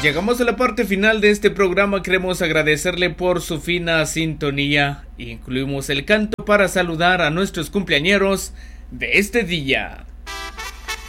Llegamos a la parte final de este programa. Queremos agradecerle por su fina sintonía. Incluimos el canto para saludar a nuestros cumpleañeros de este día.